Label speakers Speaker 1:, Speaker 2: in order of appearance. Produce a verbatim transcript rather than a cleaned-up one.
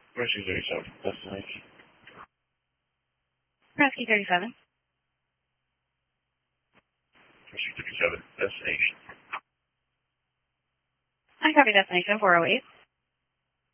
Speaker 1: Rescue thirty-seven, destination.
Speaker 2: Rescue thirty-seven.
Speaker 1: Rescue thirty-seven, destination.
Speaker 2: I copy destination four oh eight.